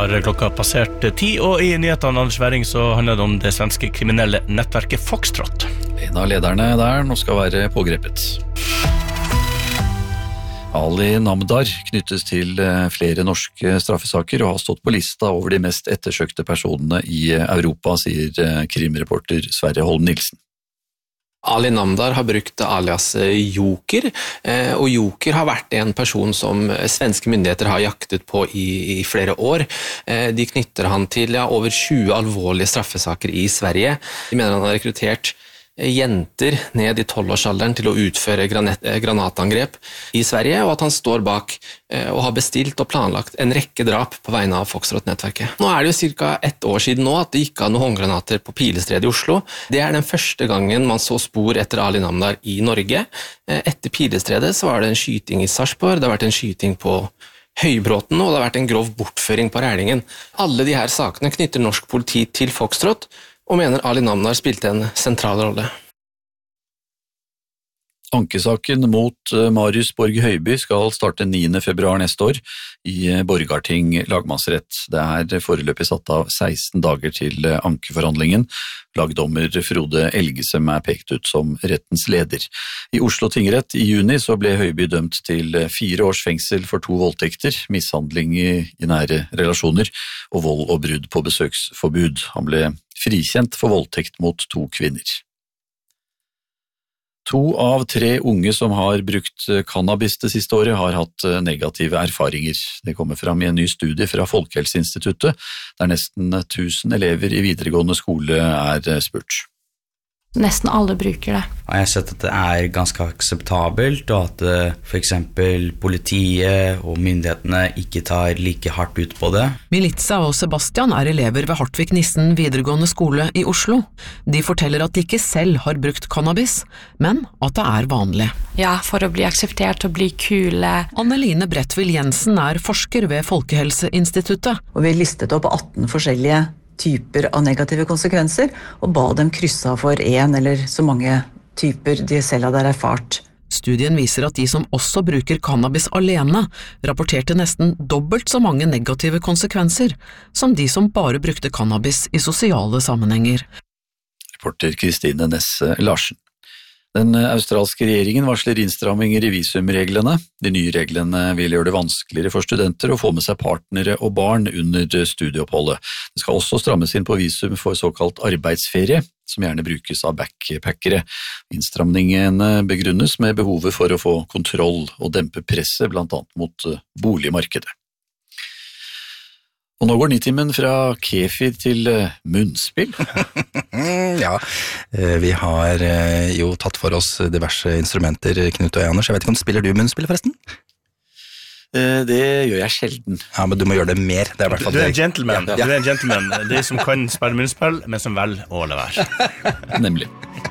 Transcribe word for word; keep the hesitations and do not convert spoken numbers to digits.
har klokka passert ti, og i nyhetene Anders Væring så handler det om det svenske kriminelle nettverket Foxtrot. En av lederne der nå skal være pågrepet. Ali Namdar knyttes til flere norske straffesaker og har stått på lista over de mest ettersøkte personene i Europa, sier krimreporter Sverre Holm Nilsen. Ali Namdar har brukt alias Joker, og Joker har vært en person som svenske myndigheter har jaktet på i, i flere år. De knytter han til ja, over tjue alvorlige straffesaker i Sverige. De mener han har rekruttert jenter ned i tolvårsalderen til å utføre granat, granatangrep i Sverige, og at han står bak og har bestilt og planlagt en rekke drap på vegne av Foxtrot-nettverket. Nå er det jo cirka ett år siden nå at det gikk av noen håndgranater på Pilestredet i Oslo. Det er den første gangen man så spor etter Ali Namdar i Norge. Etter Pilestredet så var det en skyting i Sarpsborg, det har vært en skyting på Høybråten, og det har vært en grov bortføring på Rælingen. Alle de her sakene knytter norsk politi til Foxtrot, og mener Ali Namdar spilte en sentral rolle. Ankesaken mot Marius Borg Høiby skal starte niende februar neste år i Borgarting lagmannsrett. Det er foreløpig satt av seksten dager til ankeforhandlingen. Lagdommer Frode Elgesem er pekt ut som rettens leder. I Oslo tingrett i juni så ble Høiby dømt til fire års fengsel for to voldtekter, mishandling i, i nære relasjoner og vold og brudd på besøksforbud. Han ble frikjent for voldtekt mot to kvinner. To av tre unge som har brukt cannabis det siste året har hatt negative erfaringer. Det kommer fram i en ny studie fra Folkehelseinstituttet, der nesten tusen elever i videregående skole er spurt. Nesten alle bruker det. Jeg har sett at det er ganske akseptabelt, og at for eksempel politiet og myndighetene ikke tar like hardt ut på det. Militza og Sebastian er elever ved Hartvig Nissen videregående skole i Oslo. De forteller at de ikke selv har brukt cannabis, men at det er vanlig. Ja, for å bli akseptert og bli kule. Anneline Bredtvild Jensen er forsker ved Folkehelseinstituttet. Og vi listet opp atten forskjellige typer av negative konsekvenser, og ba dem krysse av for en eller så mange typer de selv hadde erfart. Studien viser at de som også bruker cannabis alene, rapporterte nesten dobbelt så mange negative konsekvenser som de som bare brukte cannabis i sosiale sammenhenger. Reporter Kristine Nesse Larsen. Den australske regjeringen varsler innstramminger i visumreglene. De nye reglene vil gjøre det vanskeligere for studenter å få med seg partnere og barn under studieoppholdet. Det skal også strammes inn på visum for såkalt arbeidsferie, som gjerne brukes av backpackere. Innstramningene begrunnes med behovet for å få kontroll og dempe presset, blant annet mot boligmarkedet. Og nå går nitimen fra kefir til munnspill. Ja, vi har jo tatt for oss diverse instrumenter, Knut og Anders. Jeg vet ikke om spiller du munnspill forresten? Det gjør jeg sjelden. Ja, men du må gjøre det mer. Det er i hvert fall du er en gentleman. Ja. Du er en gentleman. De som kan spille munnspill, men som vel å la være. Nemlig.